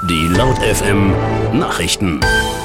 Die Laut FM Nachrichten.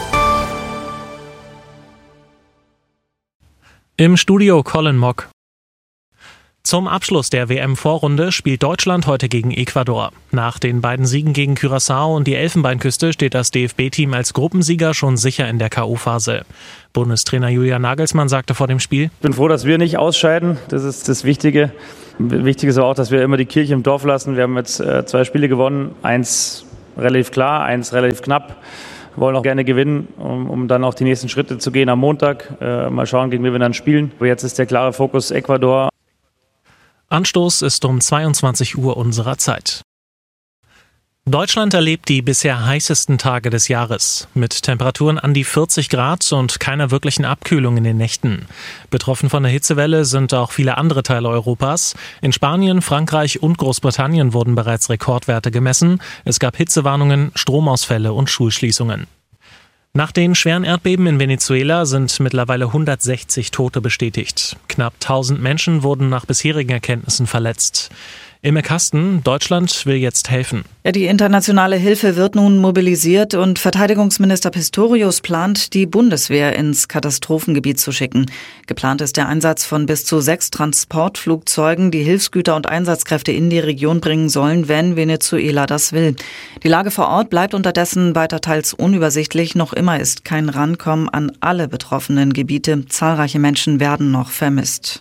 Im Studio Colin Mock. Zum Abschluss der WM-Vorrunde spielt Deutschland heute gegen Ecuador. Nach den beiden Siegen gegen Curaçao und die Elfenbeinküste steht das DFB-Team als Gruppensieger schon sicher in der K.O.-Phase. Bundestrainer Julian Nagelsmann sagte vor dem Spiel: Ich bin froh, dass wir nicht ausscheiden. Das ist das Wichtige. Wichtig ist auch, dass wir immer die Kirche im Dorf lassen. Wir haben jetzt 2 Spiele gewonnen. 1 relativ klar, 1 relativ knapp. Wir wollen auch gerne gewinnen, um dann auch die nächsten Schritte zu gehen am Montag. Mal schauen, gegen wen wir dann spielen. Aber jetzt ist der klare Fokus Ecuador. Anstoß ist um 22 Uhr unserer Zeit. Deutschland erlebt die bisher heißesten Tage des Jahres, mit Temperaturen an die 40 Grad und keiner wirklichen Abkühlung in den Nächten. Betroffen von der Hitzewelle sind auch viele andere Teile Europas. In Spanien, Frankreich und Großbritannien wurden bereits Rekordwerte gemessen. Es gab Hitzewarnungen, Stromausfälle und Schulschließungen. Nach den schweren Erdbeben in Venezuela sind mittlerweile 160 Tote bestätigt. Knapp 1000 Menschen wurden nach bisherigen Erkenntnissen verletzt. Imme Kasten, Deutschland will jetzt helfen. Ja, die internationale Hilfe wird nun mobilisiert und Verteidigungsminister Pistorius plant, die Bundeswehr ins Katastrophengebiet zu schicken. Geplant ist der Einsatz von bis zu 6 Transportflugzeugen, die Hilfsgüter und Einsatzkräfte in die Region bringen sollen, wenn Venezuela das will. Die Lage vor Ort bleibt unterdessen weiter teils unübersichtlich. Noch immer ist kein Rankommen an alle betroffenen Gebiete. Zahlreiche Menschen werden noch vermisst.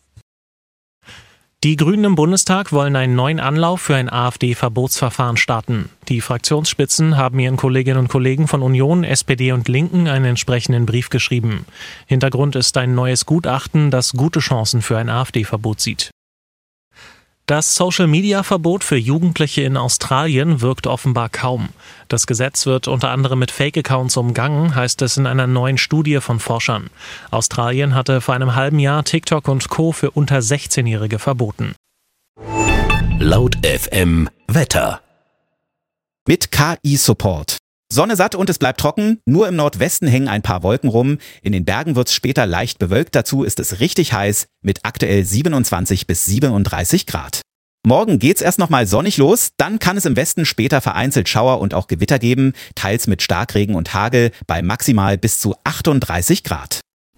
Die Grünen im Bundestag wollen einen neuen Anlauf für ein AfD-Verbotsverfahren starten. Die Fraktionsspitzen haben ihren Kolleginnen und Kollegen von Union, SPD und Linken einen entsprechenden Brief geschrieben. Hintergrund ist ein neues Gutachten, das gute Chancen für ein AfD-Verbot sieht. Das Social-Media-Verbot für Jugendliche in Australien wirkt offenbar kaum. Das Gesetz wird unter anderem mit Fake-Accounts umgangen, heißt es in einer neuen Studie von Forschern. Australien hatte vor einem halben Jahr TikTok und Co. für unter 16-Jährige verboten. Laut FM Wetter. Mit KI-Support. Sonne satt und es bleibt trocken, nur im Nordwesten hängen ein paar Wolken rum. In den Bergen wird's später leicht bewölkt, dazu ist es richtig heiß mit aktuell 27 bis 37 Grad. Morgen geht's erst nochmal sonnig los, dann kann es im Westen später vereinzelt Schauer und auch Gewitter geben, teils mit Starkregen und Hagel bei maximal bis zu 38 Grad.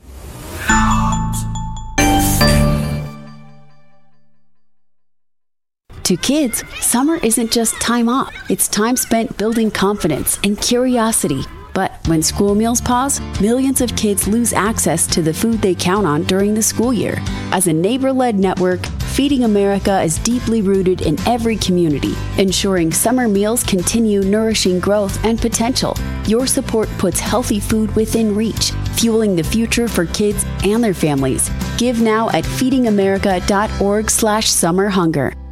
To kids, summer isn't just time off. It's time spent building confidence and curiosity. But when school meals pause, millions of kids lose access to the food they count on during the school year. As a neighbor-led network, Feeding America is deeply rooted in every community, ensuring summer meals continue nourishing growth and potential. Your support puts healthy food within reach, fueling the future for kids and their families. Give now at feedingamerica.org/summerhunger.